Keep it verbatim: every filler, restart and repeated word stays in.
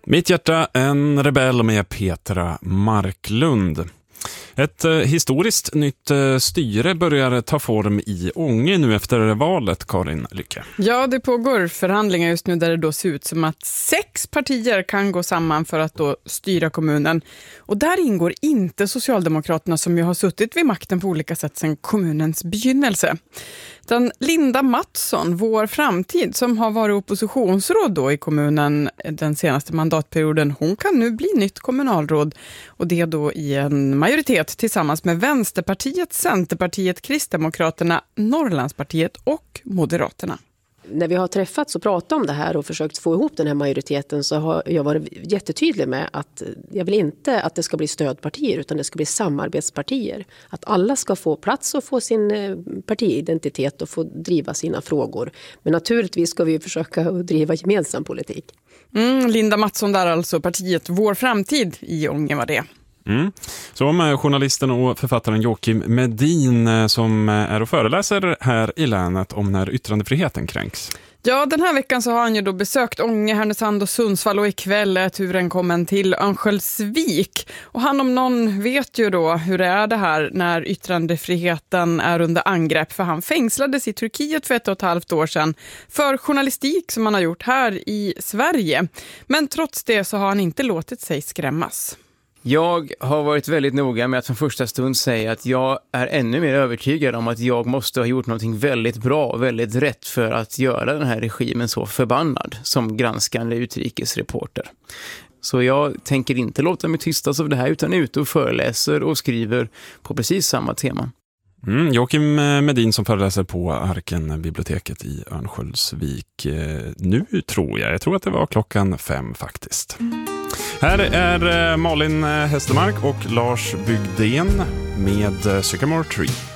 Mitt hjärta, en rebell med Petra Marklund. Ett eh, historiskt nytt eh, styre börjar ta form i Ånge nu efter valet, Karin Lycke. Ja, det pågår förhandlingar just nu där det då ser ut som att sex partier kan gå samman för att då styra kommunen. Och där ingår inte Socialdemokraterna som ju har suttit vid makten på olika sätt sedan kommunens begynnelse. Den Linda Mattsson, Vår framtid, som har varit oppositionsråd då i kommunen den senaste mandatperioden, hon kan nu bli nytt kommunalråd, och det då i en majoritet tillsammans med Vänsterpartiet, Centerpartiet, Kristdemokraterna, Norrlandspartiet och Moderaterna. När vi har träffats och pratat om det här och försökt få ihop den här majoriteten, så har jag varit jättetydlig med att jag vill inte att det ska bli stödpartier, utan det ska bli samarbetspartier. Att alla ska få plats och få sin partiidentitet och få driva sina frågor. Men naturligtvis ska vi försöka driva gemensam politik. Mm, Linda Mattsson där alltså, partiet Vår framtid i Ånge var det. Mm. Så med journalisten och författaren Joakim Medin som är och föreläser här i länet om när yttrandefriheten kränks. Ja, den här veckan så har han ju då besökt Ånge, Härnösand och Sundsvall, och ikväll är turen kommen till Örnsköldsvik. Och han om någon vet ju då hur det är det här när yttrandefriheten är under angrepp, för han fängslades i Turkiet för ett och ett halvt år sedan för journalistik som han har gjort här i Sverige. Men trots det så har han inte låtit sig skrämmas. Jag har varit väldigt noga med att från första stund säga att jag är ännu mer övertygad om att jag måste ha gjort någonting väldigt bra och väldigt rätt för att göra den här regimen så förbannad som granskande utrikesreporter. Så jag tänker inte låta mig tystas av det här, utan ute och föreläser och skriver på precis samma tema. Mm, Joakim Medin som föreläser på Arken-biblioteket i Örnsköldsvik nu, tror jag. Jag tror att det var klockan fem faktiskt. Här är Malin Hästermark och Lars Bygden med Sycamore Tree.